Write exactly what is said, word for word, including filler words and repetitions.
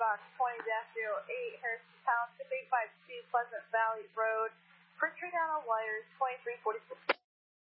box twenty dash zero eight, Harrison Township, eight five two Pleasant Valley Road. For tree down on wires, twenty-three forty-six.